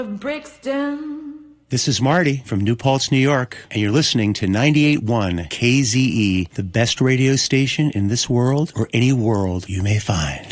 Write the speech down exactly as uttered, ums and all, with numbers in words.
Brixton. This is Marty from New Paltz, New York, and you're listening to ninety-eight point one K Z E, the best radio station in this world or any world you may find.